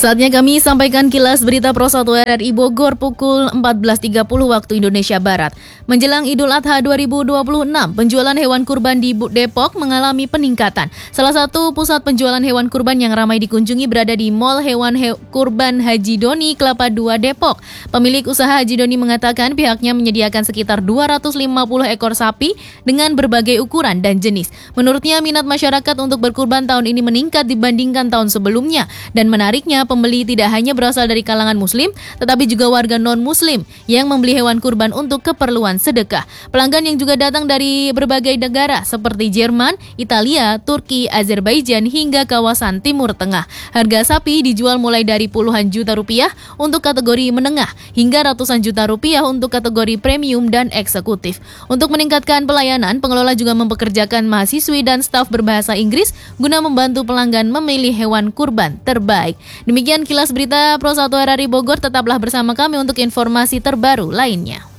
Saatnya kami sampaikan kilas berita Pro 1 RRI Bogor pukul 14.30 waktu Indonesia Barat. Menjelang Idul Adha 2026, penjualan hewan kurban di Depok mengalami peningkatan. Salah satu pusat penjualan hewan kurban yang ramai dikunjungi berada di Mall Hewan Kurban Haji Doni Kelapa II Depok. Pemilik usaha Haji Doni mengatakan pihaknya menyediakan sekitar 250 ekor sapi dengan berbagai ukuran dan jenis. Menurutnya minat masyarakat untuk berkurban tahun ini meningkat dibandingkan tahun sebelumnya, dan menariknya pembeli tidak hanya berasal dari kalangan muslim, tetapi juga warga non-muslim yang membeli hewan kurban untuk keperluan sedekah. Pelanggan yang juga datang dari berbagai negara seperti Jerman, Italia, Turki, Azerbaijan hingga kawasan Timur Tengah. Harga sapi dijual mulai dari puluhan juta rupiah untuk kategori menengah hingga ratusan juta rupiah untuk kategori premium dan eksekutif. Untuk meningkatkan pelayanan, pengelola juga mempekerjakan mahasiswi dan staf berbahasa Inggris guna membantu pelanggan memilih hewan kurban terbaik. Demikian kilas berita Pro 1 RRI Bogor, tetaplah bersama kami untuk informasi terbaru lainnya.